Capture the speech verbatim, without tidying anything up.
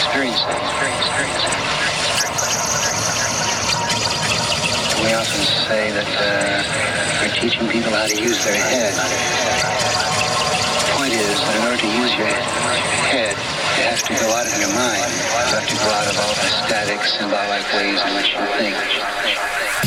experience it. We often say that uh, we're teaching people how to use their head. The point is that in order to use your head, you have to go out of your mind. You have to go out of all the static, symbolic ways in which you think.